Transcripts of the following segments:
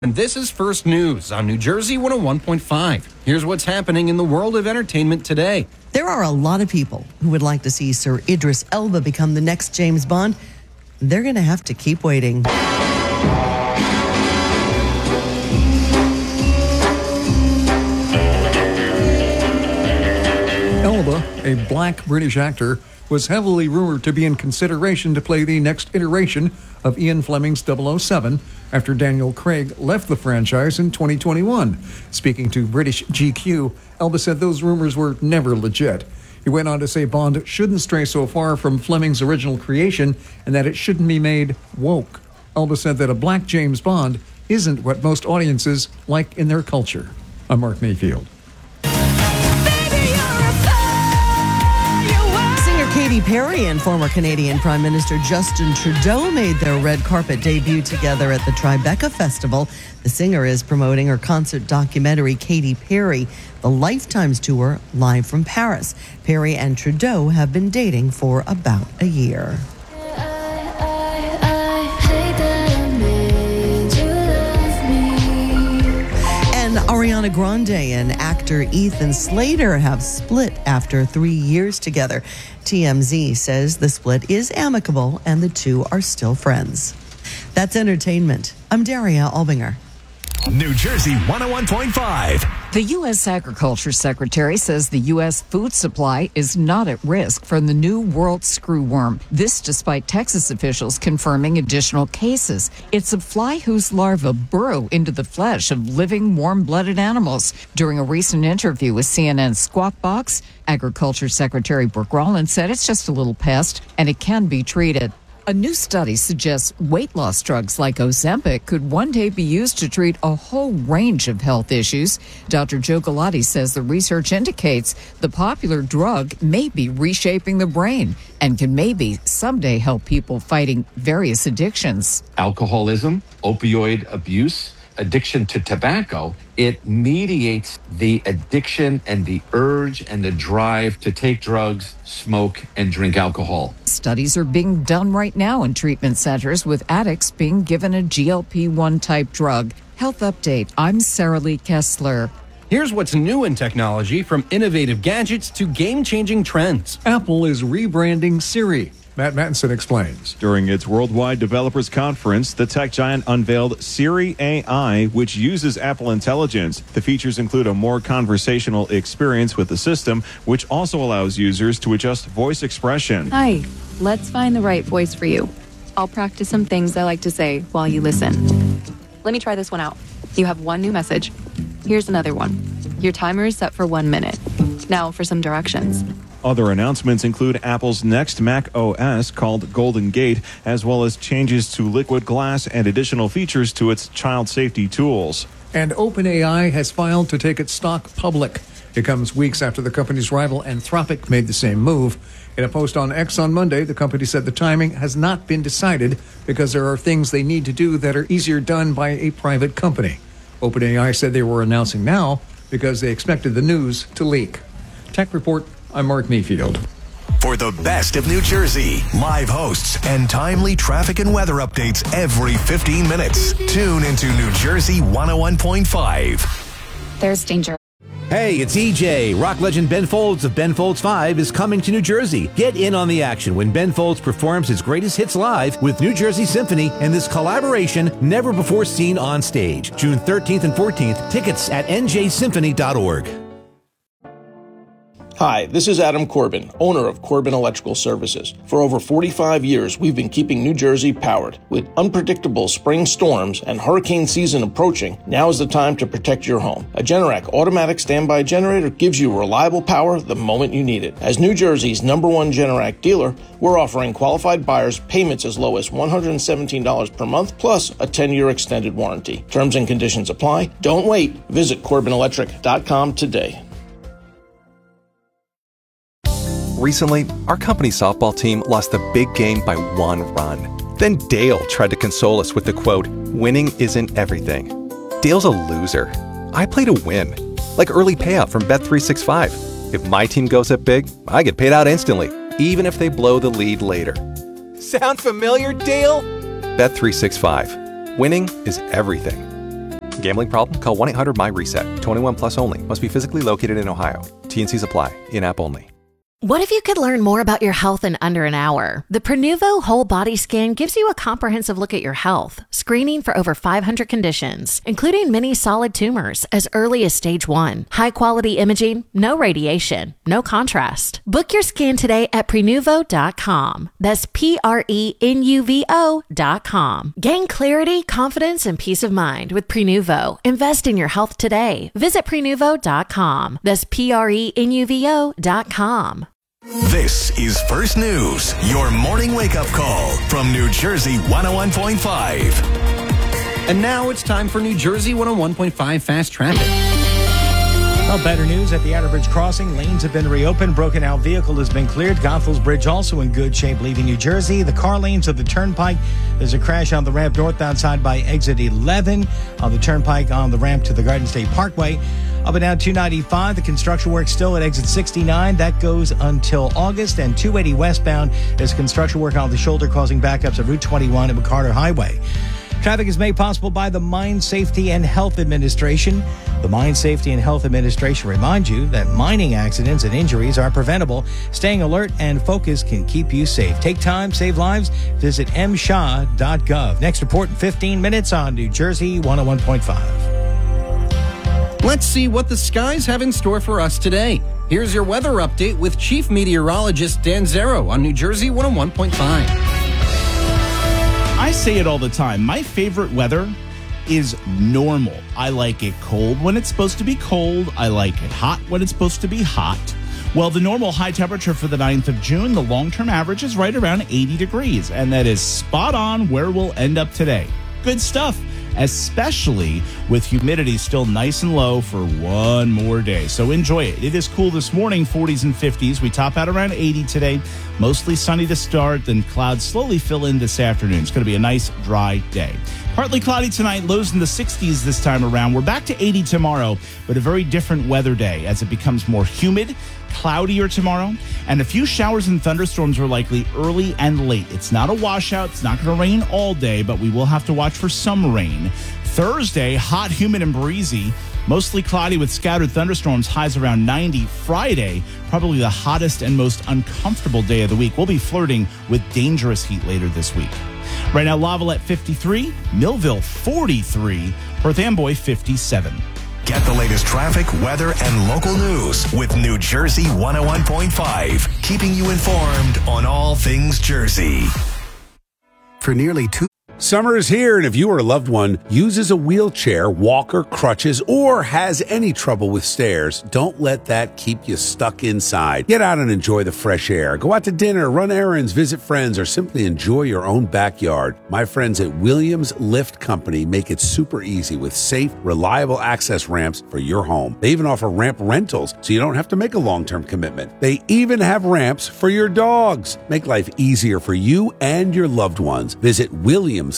And this is First News on New Jersey 101.5. Here's what's happening in the world of entertainment today. There are a lot of people who would like to see Sir Idris Elba become the next James Bond. They're going to have to keep waiting. Elba, a black British actor, was heavily rumored to be in consideration to play the next iteration of Ian Fleming's 007 after Daniel Craig left the franchise in 2021. Speaking to British GQ, Elba said those rumors were never legit. He went on to say Bond shouldn't stray so far from Fleming's original creation and that it shouldn't be made woke. Elba said that a black James Bond isn't what most audiences like in their culture. I'm Mark Mayfield. Katy Perry and former Canadian Prime Minister Justin Trudeau made their red carpet debut together at the Tribeca Festival. The singer is promoting her concert documentary, Katy Perry, The Lifetimes Tour, live from Paris. Perry and Trudeau have been dating for about a year. Ariana Grande and actor Ethan Slater have split after 3 years together. TMZ says the split is amicable and the two are still friends. That's entertainment. I'm Daria Albinger. New Jersey 101.5. The U.S. Agriculture Secretary says the U.S. food supply is not at risk from the new world screwworm. This despite Texas officials confirming additional cases. It's a fly whose larvae burrow into the flesh of living, warm-blooded animals. During a recent interview with CNN's Squawk Box, Agriculture Secretary Brooke Rollins said it's just a little pest and it can be treated. A new study suggests weight loss drugs like Ozempic could one day be used to treat a whole range of health issues. Dr. Joe Galati says the research indicates the popular drug may be reshaping the brain and can maybe someday help people fighting various addictions. Alcoholism, opioid abuse, addiction to tobacco, it mediates the addiction and the urge and the drive to take drugs, smoke, and drink alcohol. Studies are being done right now in treatment centers with addicts being given a GLP-1 type drug. Health Update, I'm Sarah Lee Kessler. Here's what's new in technology, from innovative gadgets to game-changing trends. Apple is rebranding Siri. Matt Mattinson explains. During its Worldwide Developers Conference, the tech giant unveiled Siri AI, which uses Apple Intelligence. The features include a more conversational experience with the system, which also allows users to adjust voice expression. Hi, let's find the right voice for you. I'll practice some things I like to say while you listen. Let me try this one out. You have one new message. Here's another one. Your timer is set for 1 minute. Now for some directions. Other announcements include Apple's next Mac OS called Golden Gate, as well as changes to Liquid Glass and additional features to its child safety tools. And OpenAI has filed to take its stock public. It comes weeks after the company's rival Anthropic made the same move. In a post on X on Monday, the company said the timing has not been decided because there are things they need to do that are easier done by a private company. OpenAI said they were announcing now because they expected the news to leak. Tech Report, I'm Mark Mayfield. For the best of New Jersey, live hosts and timely traffic and weather updates every 15 minutes. Tune into New Jersey 101.5. There's danger. Hey, it's EJ. Rock legend Ben Folds of Ben Folds 5 is coming to New Jersey. Get in on the action when Ben Folds performs his greatest hits live with New Jersey Symphony and this collaboration never before seen on stage. June 13th and 14th. Tickets at njsymphony.org. Hi, this is Adam Corbin, owner of Corbin Electrical Services. For over 45 years, we've been keeping New Jersey powered. With unpredictable spring storms and hurricane season approaching, now is the time to protect your home. A Generac automatic standby generator gives you reliable power the moment you need it. As New Jersey's #1 Generac dealer, we're offering qualified buyers payments as low as $117 per month, plus a 10-year extended warranty. Terms and conditions apply. Don't wait. Visit CorbinElectric.com today. Recently, our company softball team lost the big game by 1 run. Then Dale tried to console us with the quote, "Winning isn't everything." Dale's a loser. I play to win, like early payout from Bet365. If my team goes up big, I get paid out instantly, even if they blow the lead later. Sound familiar, Dale? Bet365. Winning is everything. Gambling problem? Call 1-800-MY-RESET. 21 plus only. Must be physically located in Ohio. T&Cs apply. In-app only. What if you could learn more about your health in under an hour? The Prenuvo Whole Body Scan gives you a comprehensive look at your health, screening for over 500 conditions, including many solid tumors as early as stage 1. High-quality imaging, no radiation, no contrast. Book your scan today at Prenuvo.com. That's Prenuvo.com. Gain clarity, confidence, and peace of mind with Prenuvo. Invest in your health today. Visit Prenuvo.com. That's Prenuvo.com. This is First News, your morning wake-up call from New Jersey 101.5. And now it's time for New Jersey 101.5 Fast Traffic. Well, better news at the Outer Bridge crossing. Lanes have been reopened. Broken out vehicle has been cleared. Goethals Bridge also in good shape leaving New Jersey. The car lanes of the Turnpike. There's a crash on the ramp northbound side by exit 11 on the Turnpike on the ramp to the Garden State Parkway. Up and down 295, the construction work still at exit 69. That goes until August. And 280 westbound, there's construction work on the shoulder causing backups of Route 21 and McCarter Highway. Traffic is made possible by the Mine Safety and Health Administration. The Mine Safety and Health Administration reminds you that mining accidents and injuries are preventable. Staying alert and focused can keep you safe. Take time, save lives. Visit msha.gov. Next report in 15 minutes on New Jersey 101.5. Let's see what the skies have in store for us today. Here's your weather update with Chief Meteorologist Dan Zero on New Jersey 101.5. I say it all the time. My favorite weather is normal. I like it cold when it's supposed to be cold. I like it hot when it's supposed to be hot. Well, the normal high temperature for the 9th of June, the long-term average is right around 80 degrees, and that is spot on where we'll end up today. Good stuff, especially with humidity still nice and low for one more day. So enjoy it. It is cool this morning, 40s and 50s. We top out around 80 today. Mostly sunny to start, then clouds slowly fill in this afternoon. It's going to be a nice, dry day. Partly cloudy tonight, lows in the 60s this time around. We're back to 80 tomorrow, but a very different weather day as it becomes more humid, cloudier tomorrow, and a few showers and thunderstorms are likely early and late. It's not a washout. It's not going to rain all day, but we will have to watch for some rain. Thursday, hot, humid, and breezy. Mostly cloudy with scattered thunderstorms, highs around 90. Friday, probably the hottest and most uncomfortable day of the week. We'll be flirting with dangerous heat later this week. Right now, Lavallette 53, Millville 43, Perth Amboy 57. Get the latest traffic, weather, and local news with New Jersey 101.5, keeping you informed on all things Jersey. For nearly 2 Summer is here, and if you or a loved one uses a wheelchair, walker, crutches, or has any trouble with stairs, don't let that keep you stuck inside. Get out and enjoy the fresh air. Go out to dinner, run errands, visit friends, or simply enjoy your own backyard. My friends at Williams Lift Company make it super easy with safe, reliable access ramps for your home. They even offer ramp rentals, so you don't have to make a long-term commitment. They even have ramps for your dogs. Make life easier for you and your loved ones. Visit williamslifts.com.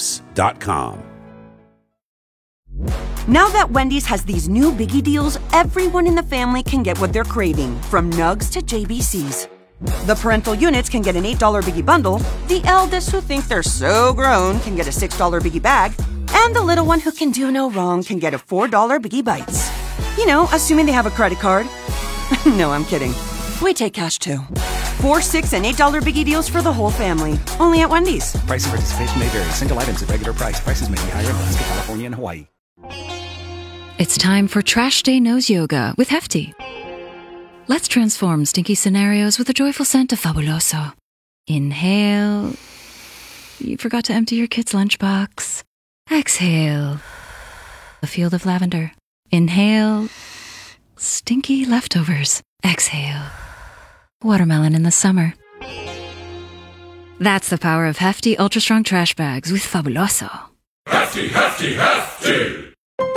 Now that Wendy's has these new biggie deals, everyone in the family can get what they're craving, from nugs to JBCs. The parental units can get an $8 biggie bundle, the eldest who think they're so grown can get a $6 biggie bag, and the little one who can do no wrong can get a $4 biggie bites. You know, assuming they have a credit card. No, I'm kidding. We take cash too. 4, 6, and $8 biggie deals for the whole family. Only at Wendy's. Price and participation may vary. Single items at regular price. Prices may be higher in Alaska, California, and Hawaii. It's time for Trash Day Nose Yoga with Hefty. Let's transform stinky scenarios with a joyful scent of Fabuloso. Inhale. You forgot to empty your kid's lunchbox. Exhale. A field of lavender. Inhale. Stinky leftovers. Exhale. Watermelon in the summer. That's the power of Hefty Ultra Strong Trash Bags with Fabuloso. Hefty, Hefty, Hefty!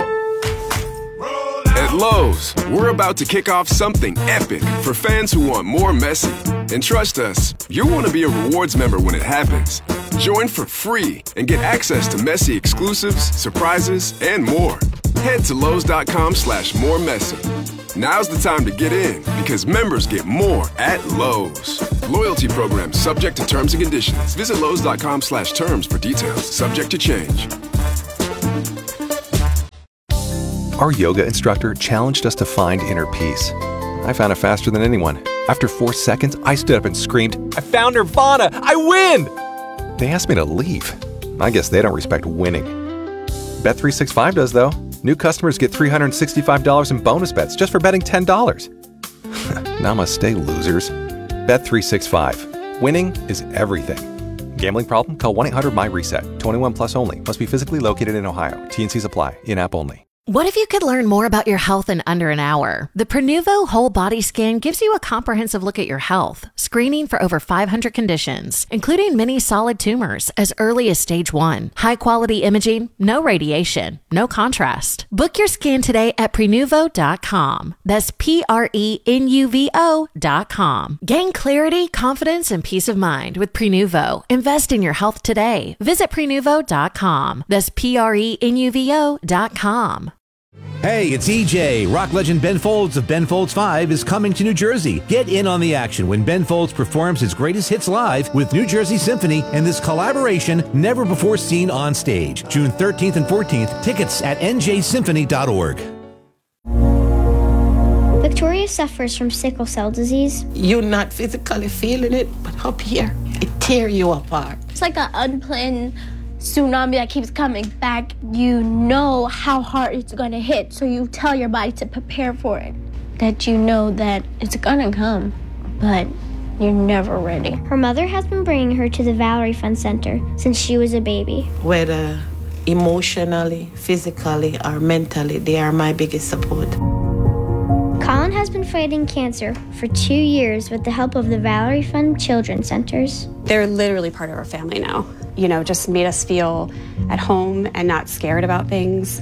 At Lowe's, we're about to kick off something epic for fans who want more messy. And trust us, you'll want to be a rewards member when it happens. Join for free and get access to messy exclusives, surprises, and more. Head to Lowe's.com/more-messy. Now's the time to get in because members get more at Lowe's. Loyalty program subject to terms and conditions. Visit Lowe's.com/terms for details. Subject to change. Our yoga instructor challenged us to find inner peace. I found it faster than anyone. After 4 seconds, I stood up and screamed, "I found Nirvana! I win!" They asked me to leave. I guess they don't respect winning. Bet365 does, though. New customers get $365 in bonus bets just for betting $10. Namaste, losers. Bet365. Winning is everything. Gambling problem? Call 1-800-MY-RESET. 21 plus only. Must be physically located in Ohio. T&Cs apply. In-app only. What if you could learn more about your health in under an hour? The Prenuvo Whole Body Scan gives you a comprehensive look at your health, screening for over 500 conditions, including many solid tumors as early as stage 1. High-quality imaging, no radiation, no contrast. Book your scan today at Prenuvo.com. That's Prenuvo.com. Gain clarity, confidence, and peace of mind with Prenuvo. Invest in your health today. Visit Prenuvo.com. That's Prenuvo.com. Hey, it's EJ. Rock legend Ben Folds of Ben Folds 5 is coming to New Jersey. Get in on the action when Ben Folds performs his greatest hits live with New Jersey Symphony and this collaboration never before seen on stage. June 13th and 14th. Tickets at njsymphony.org. Victoria suffers from sickle cell disease. You're not physically feeling it, but up here, it tears you apart. It's like an unplanned tsunami that keeps coming back. You know how hard it's going to hit, so you tell your body to prepare for it. That you know that it's going to come, but you're never ready. Her mother has been bringing her to the Valerie Fund Center since she was a baby. Whether emotionally, physically, or mentally, they are my biggest support. Colin has been fighting cancer for 2 years with the help of the Valerie Fund Children's Centers. They're literally part of our family now. You know, just made us feel at home and not scared about things.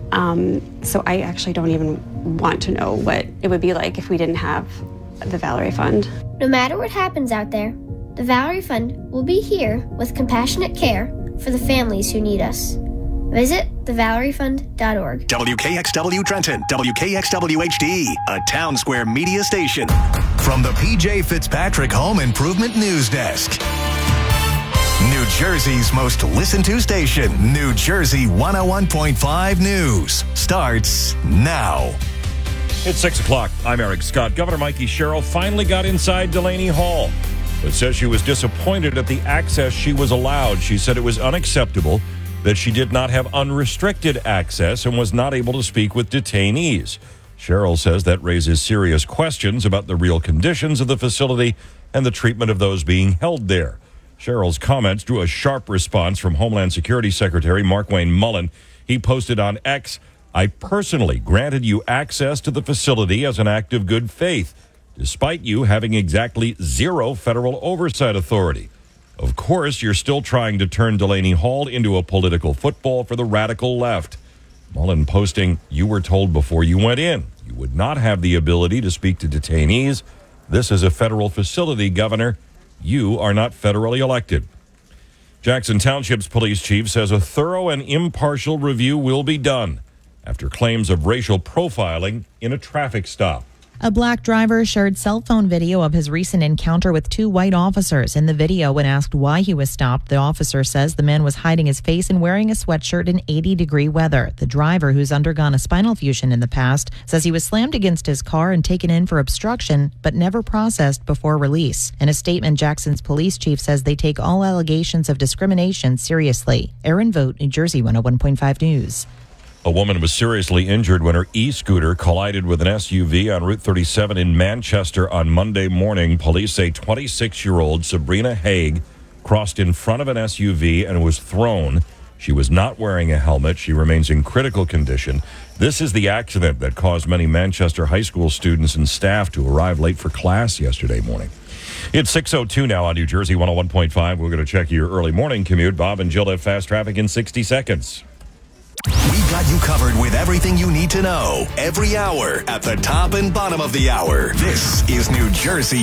So I actually don't even want to know what it would be like if we didn't have the Valerie Fund. No matter what happens out there, the Valerie Fund will be here with compassionate care for the families who need us. Visit thevaleriefund.org. WKXW Trenton, WKXW HD, a Town Square media station. From the PJ Fitzpatrick Home Improvement News Desk. New Jersey's most listened to station, New Jersey 101.5 News, starts now. It's 6 o'clock. I'm Eric Scott. Governor Mikey Sherrill finally got inside Delaney Hall, but says she was disappointed at the access she was allowed. She said it was unacceptable that she did not have unrestricted access and was not able to speak with detainees. Sherrill says that raises serious questions about the real conditions of the facility and the treatment of those being held there. Sherrill's comments drew a sharp response from Homeland Security Secretary Markwayne Mullin. He posted on X, "I personally granted you access to the facility as an act of good faith, despite you having exactly zero federal oversight authority. Of course, you're still trying to turn Delaney Hall into a political football for the radical left." Mullin posting, "You were told before you went in you would not have the ability to speak to detainees. This is a federal facility, Governor. You are not federally elected." Jackson Township's police chief says a thorough and impartial review will be done after claims of racial profiling in a traffic stop. A black driver shared cell phone video of his recent encounter with 2 white officers. In the video, when asked why he was stopped, the officer says the man was hiding his face and wearing a sweatshirt in 80-degree weather. The driver, who's undergone a spinal fusion in the past, says he was slammed against his car and taken in for obstruction, but never processed before release. In a statement, Jackson's police chief says they take all allegations of discrimination seriously. Erin Vogt, New Jersey 101.5 News. A woman was seriously injured when her e-scooter collided with an SUV on Route 37 in Manchester on Monday morning. Police say 26-year-old Sabrina Haig crossed in front of an SUV and was thrown. She was not wearing a helmet. She remains in critical condition. This is the accident that caused many Manchester high school students and staff to arrive late for class yesterday morning. It's 6:02 now on New Jersey 101.5. We're going to check your early morning commute. Bob and Jill have fast traffic in 60 seconds. We've got you covered with everything you need to know every hour at the top and bottom of the hour. This is New Jersey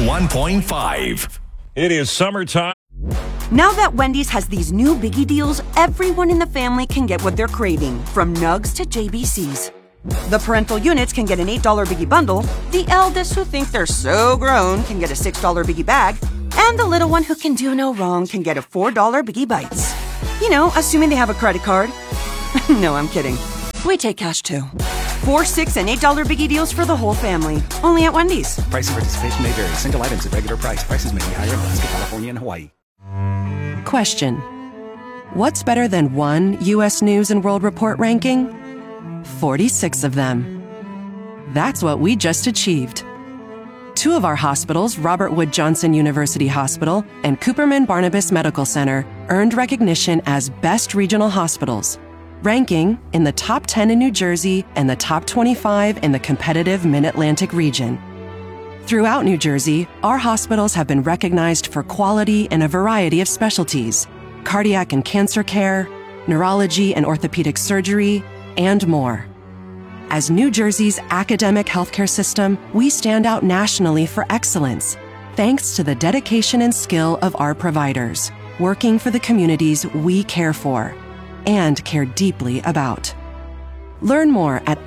101.5. It is summertime. Now that Wendy's has these new biggie deals, everyone in the family can get what they're craving, from Nugs to JBCs. The parental units can get an $8 biggie bundle, the eldest who think they're so grown can get a $6 biggie bag, and the little one who can do no wrong can get a $4 biggie bites. You know, assuming they have a credit card. No, I'm kidding. We take cash too. 4, $6, and $8 biggie deals for the whole family. Only at Wendy's. Price and participation may vary. Single items at regular price. Prices may be higher in Alaska, California, and Hawaii. Question. What's better than one U.S. News & World Report ranking? 46 of them. That's what we just achieved. 2 of our hospitals, Robert Wood Johnson University Hospital and Cooperman Barnabas Medical Center, earned recognition as Best Regional Hospitals, ranking in the top 10 in New Jersey and the top 25 in the competitive Mid-Atlantic region. Throughout New Jersey, our hospitals have been recognized for quality in a variety of specialties: cardiac and cancer care, neurology and orthopedic surgery, and more. As New Jersey's academic healthcare system, we stand out nationally for excellence, thanks to the dedication and skill of our providers, working for the communities we care for and care deeply about. Learn more at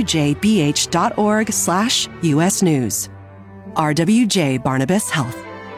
rwjbh.org/US News. RWJ Barnabas Health.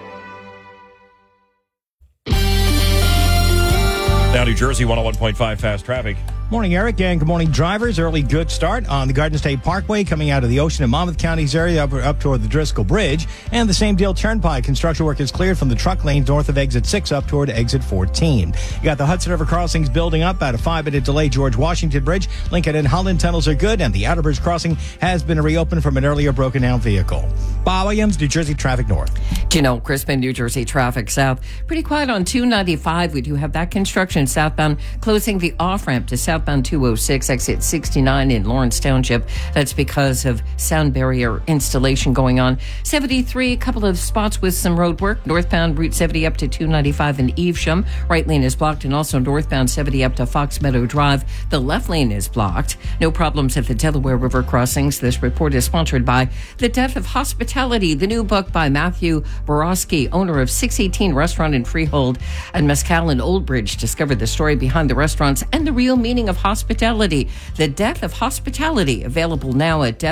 Now, New Jersey 101.5 Fast Traffic. Morning, Eric, and good morning, drivers. Early good start on the Garden State Parkway coming out of the Ocean and Monmouth counties area up toward the Driscoll Bridge. And the Same Deal Turnpike. Construction work is cleared from the truck lanes north of exit 6 up toward exit 14. You got the Hudson River crossings building up at a 5-minute delay. George Washington Bridge, Lincoln and Holland tunnels are good, and the Outer Bridge crossing has been reopened from an earlier broken down vehicle. Bob Williams, New Jersey Traffic North. Janelle Crispin, New Jersey Traffic South. Pretty quiet on 295. We do have that construction southbound, closing the off-ramp to southbound 206, exit 69 in Lawrence Township. That's because of sound barrier installation going on. 73, a couple of spots with some road work. Northbound Route 70 up to 295 in Evesham. Right lane is blocked, and also northbound 70 up to Fox Meadow Drive. The left lane is blocked. No problems at the Delaware River crossings. This report is sponsored by The Death of Hospitality, the new book by Matthew Borowski, owner of 618 Restaurant in Freehold and Mescal in Old Bridge, discovered the story behind the restaurants and the real meaning of hospitality. The Death of Hospitality, available now at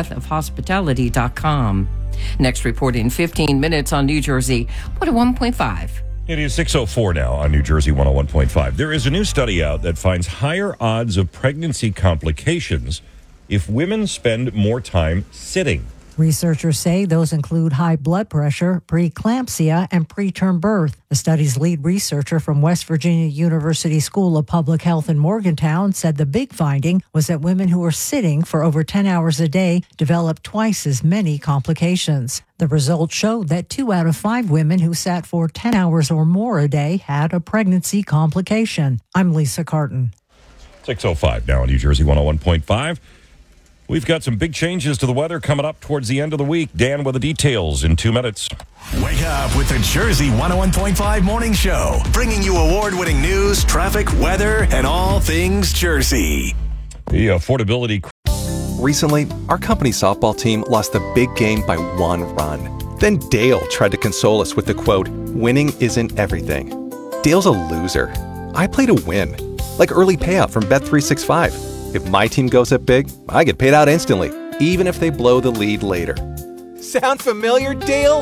deathofhospitality.com. Next report in 15 minutes on New Jersey 101.5. It is 6:04 now on New Jersey 101.5. There is a new study out that finds higher odds of pregnancy complications if women spend more time sitting. Researchers say those include high blood pressure, preeclampsia, and preterm birth. The study's lead researcher from West Virginia University School of Public Health in Morgantown said the big finding was that women who were sitting for over 10 hours a day developed twice as many complications. The results showed that 2 out of 5 women who sat for 10 hours or more a day had a pregnancy complication. I'm Lisa Carton. 6:05 now on New Jersey 101.5. We've got some big changes to the weather coming up towards the end of the week. Dan with the details in 2 minutes. Wake up with the Jersey 101.5 Morning Show, bringing you award-winning news, traffic, weather, and all things Jersey. The affordability. Recently, our company softball team lost the big game by 1 run. Then Dale tried to console us with the quote, "Winning isn't everything." Dale's a loser. I play to win, like early payout from Bet365. If my team goes up big, I get paid out instantly, even if they blow the lead later. Sound familiar, Dale?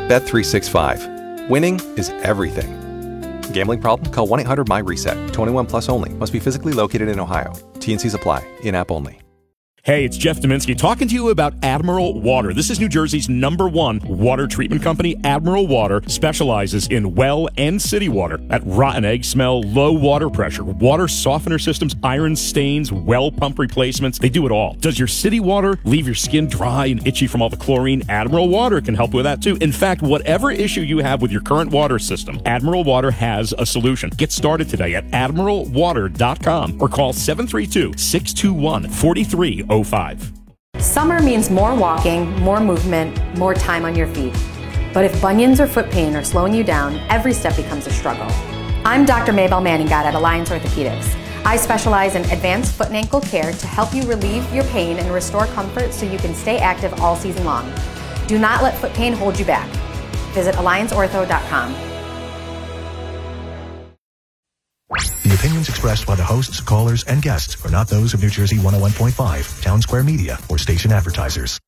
Bet365. Winning is everything. Gambling problem? Call 1-800-MY-RESET. 21 plus only. Must be physically located in Ohio. T&Cs apply. In-app only. Hey, it's Jeff Dominski talking to you about Admiral Water. This is New Jersey's #1 water treatment company. Admiral Water specializes in well and city water. That rotten egg smell, low water pressure, water softener systems, iron stains, well pump replacements. They do it all. Does your city water leave your skin dry and itchy from all the chlorine? Admiral Water can help with that too. In fact, whatever issue you have with your current water system, Admiral Water has a solution. Get started today at admiralwater.com or call 732-621-4305. Summer means more walking, more movement, more time on your feet. But if bunions or foot pain are slowing you down, every step becomes a struggle. I'm Dr. Maybelle Manningat at Alliance Orthopedics. I specialize in advanced foot and ankle care to help you relieve your pain and restore comfort so you can stay active all season long. Do not let foot pain hold you back. Visit allianceortho.com. The opinions expressed by the hosts, callers, and guests are not those of New Jersey 101.5, Town Square Media, or station advertisers.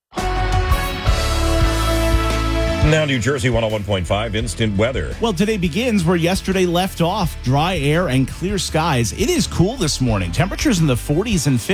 Now New Jersey 101.5 instant weather. Well, today begins where yesterday left off. Dry air and clear skies. It is cool this morning. Temperatures in the 40s and 50s.